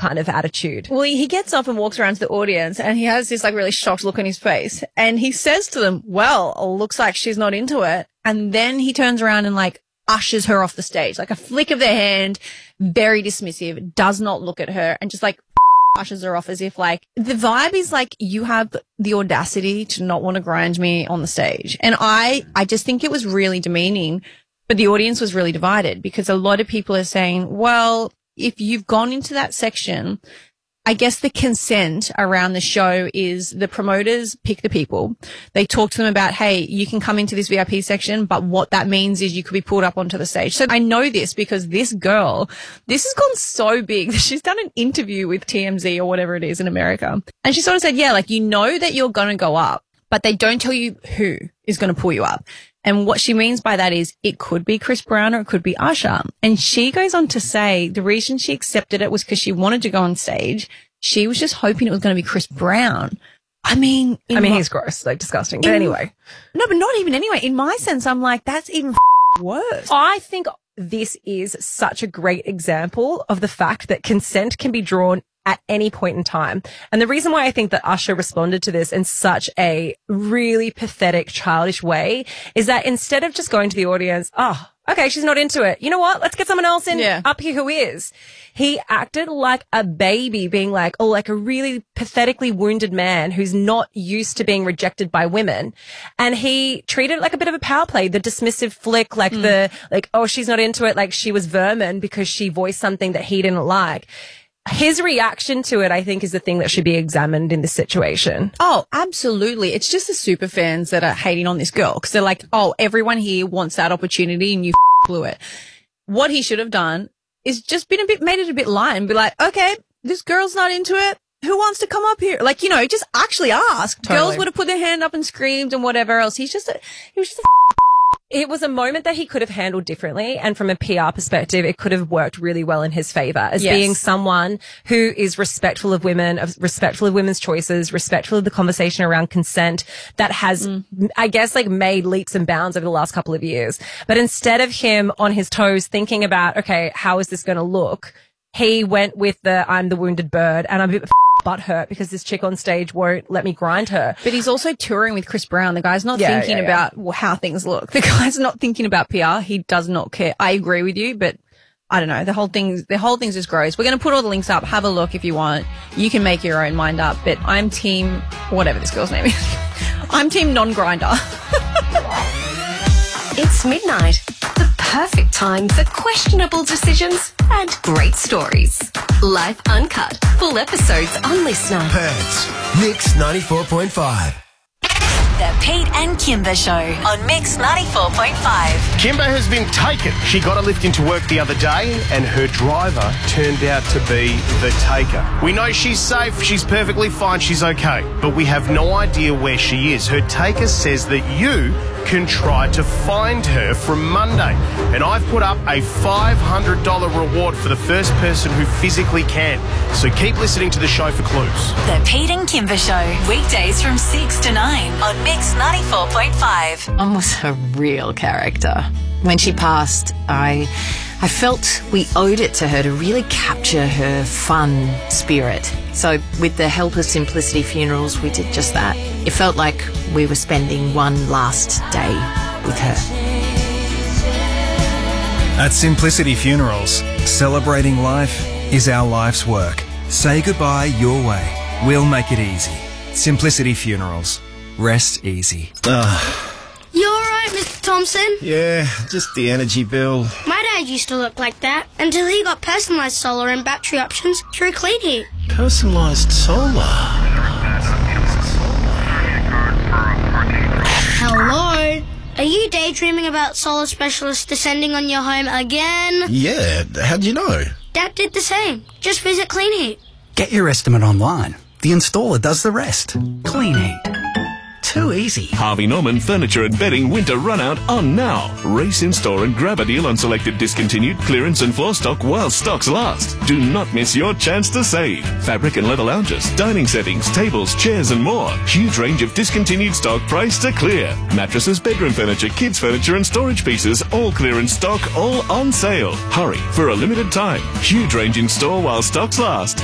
kind of attitude. Well, he gets up and walks around to the audience and he has this like really shocked look on his face. And he says to them, well, looks like she's not into it. And then he turns around and like ushers her off the stage, like a flick of their hand, very dismissive, does not look at her and just like ushers her off as if like the vibe is like you have the audacity to not want to grind me on the stage. And I just think it was really demeaning, but the audience was really divided because a lot of people are saying, well, if you've gone into that section, I guess the consent around the show is the promoters pick the people. They talk to them about, hey, you can come into this VIP section, but what that means is you could be pulled up onto the stage. So I know this because this girl, this has gone so big that she's done an interview with TMZ or whatever it is in America. And she sort of said, yeah, like, you know that you're going to go up, but they don't tell you who is going to pull you up. And what she means by that is it could be Chris Brown or it could be Usher. And she goes on to say the reason she accepted it was because she wanted to go on stage. She was just hoping it was going to be Chris Brown. I mean, he's gross, like disgusting. But anyway. No, but not even anyway. In my sense, I'm like, that's even worse. I think this is such a great example of the fact that consent can be drawn at any point in time. And the reason why I think that Usher responded to this in such a really pathetic, childish way is that instead of just going to the audience, oh, okay, she's not into it. You know what? Let's get someone else up here who is. He acted like a baby, being like, oh, like a really pathetically wounded man who's not used to being rejected by women. And he treated it like a bit of a power play, the dismissive flick, like oh, she's not into it, like she was vermin because she voiced something that he didn't like. His reaction to it, I think, is the thing that should be examined in this situation. Oh, absolutely. It's just the super fans that are hating on this girl because they're like, oh, everyone here wants that opportunity and you blew it. What he should have done is just made it a bit light and be like, okay, this girl's not into it. Who wants to come up here? Like, you know, just actually ask. Totally. Girls would have put their hand up and screamed and whatever else. He was just It was a moment that he could have handled differently. And from a PR perspective, it could have worked really well in his favor as being someone who is respectful of women, respectful of women's choices, respectful of the conversation around consent that has, I guess, like made leaps and bounds over the last couple of years. But instead of him on his toes thinking about, okay, how is this going to look? He went with I'm the wounded bird and I'm a bit butthurt because this chick on stage won't let me grind her. But he's also touring with Chris Brown. The guy's not thinking about how things look. The guy's not thinking about PR. He does not care. I agree with you, but I don't know. The whole thing's just gross. We're going to put all the links up. Have a look if you want. You can make your own mind up, but I'm team whatever this girl's name is. I'm team non-grinder. It's midnight. The perfect time for questionable decisions and great stories. Life Uncut. Full episodes on Listener. Perth. Mix 94.5. The Pete and Kimber Show on Mix 94.5. Kimber has been taken. She got a lift into work the other day and her driver turned out to be the taker. We know she's safe, she's perfectly fine, she's okay, but we have no idea where she is. Her taker says that you can try to find her from Monday. And I've put up a $500 reward for the first person who physically can. So keep listening to the show for clues. The Pete and Kimber Show, weekdays from 6 to 9 on Mix 94.5. Mum was a real character. When she passed, I felt we owed it to her to really capture her fun spirit. So with the help of Simplicity Funerals, we did just that. It felt like we were spending one last day with her. At Simplicity Funerals, celebrating life is our life's work. Say goodbye your way. We'll make it easy. Simplicity Funerals. Rest easy. You alright, Mr. Thompson? Yeah, just the energy bill. My dad used to look like that until he got personalised solar and battery options through Clean Heat. Personalised solar? Hello? Are you daydreaming about solar specialists descending on your home again? Yeah, how'd you know? Dad did the same. Just visit Clean Heat. Get your estimate online. The installer does the rest. Clean Heat. Too easy. Harvey Norman Furniture and Bedding Winter Runout on now. Race in store and grab a deal on selected discontinued clearance and floor stock while stocks last. Do not miss your chance to save. Fabric and leather lounges, dining settings, tables, chairs and more. Huge range of discontinued stock priced to clear. Mattresses, bedroom furniture, kids furniture and storage pieces, all clearance stock, all on sale. Hurry for a limited time. Huge range in store while stocks last.